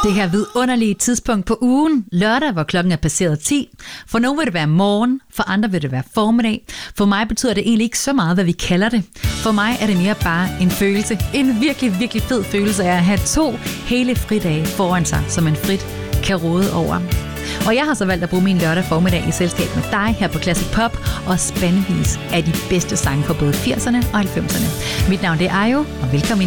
Det her vidunderlige tidspunkt på ugen, lørdag, hvor klokken er passeret 10. For nogle vil det være morgen, for andre vil det være formiddag. For mig betyder det egentlig ikke så meget, hvad vi kalder det. For mig er det mere bare en følelse. En virkelig, virkelig fed følelse af at have 2 hele fridage foran sig, som man frit kan råde over. Og jeg har så valgt at bruge min lørdag formiddag i selskab med dig her på Classic Pop og spandevis af de bedste sange fra både 80'erne og 90'erne. Mit navn det er Ayo, og velkommen